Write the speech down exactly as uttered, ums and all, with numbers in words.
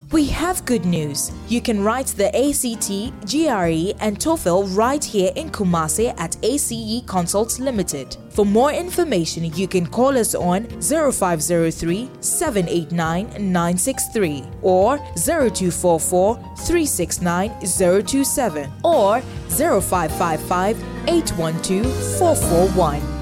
We have good news. You can write the A C T, G R E and TOEFL right here in Kumasi at A C E Consults Limited. For more information, you can call us on zero five zero three, seven eight nine, nine six three or zero two four four, three six nine, zero two seven or zero five five five, eight one two, four four one.